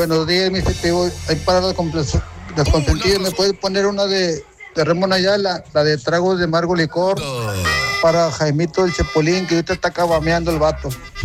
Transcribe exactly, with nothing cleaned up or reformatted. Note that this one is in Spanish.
Buenos días, mi Pivo. Ahí para los, compl- los consentidos, ¿me puedes poner una de, de Ramón Ayala, la de tragos de amargo licor? Para Jaimito el Chepolín, que ahorita está cabameando el vato.